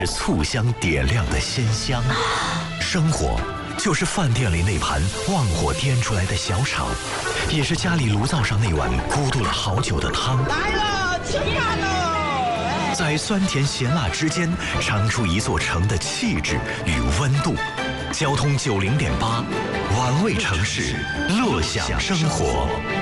醋香点亮的鲜香。生活就是饭店里那盘旺火颠出来的小炒，也是家里炉灶上那碗咕嘟了好久的汤。 来了，吃饭喽！ 在酸甜咸辣之间，尝出一座城的气质与温度。交通90.8，玩味城市，乐享生活。